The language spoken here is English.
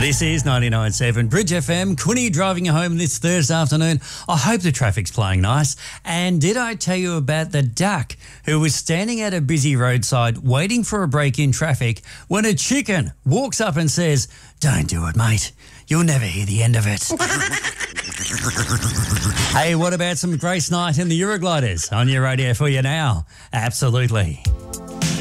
This is 99.7 Bridge FM. Quinny driving you home this Thursday afternoon. I hope the traffic's playing nice. And did I tell you about the duck who was standing at a busy roadside waiting for a break in traffic when a chicken walks up and says, "Don't do it, mate. You'll never hear the end of it." Hey, what about some Grace Knight and the Eurogliders on your radio for you now? Absolutely.